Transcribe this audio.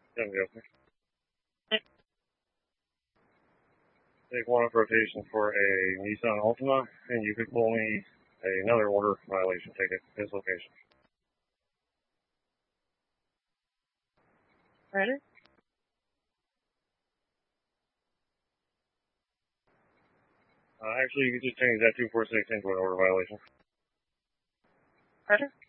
There we go. Take one off rotation for a Nissan Altima, and you could pull me another order violation ticket at this location. Ready? Actually, you could just change that 246 into an order violation. Ready?